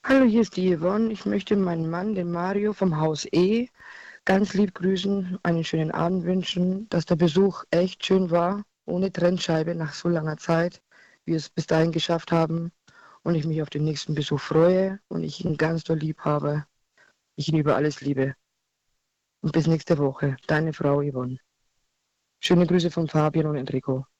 Hallo, hier ist die Yvonne. Ich möchte meinen Mann, den Mario vom Haus E, ganz lieb grüßen, einen schönen Abend wünschen, dass der Besuch echt schön war, ohne Trennscheibe nach so langer Zeit, wie wir es bis dahin geschafft haben. Und ich mich auf den nächsten Besuch freue und ich ihn ganz doll lieb habe. Ich ihn über alles liebe. Und bis nächste Woche. Deine Frau Yvonne. Schöne Grüße von Fabian und Enrico.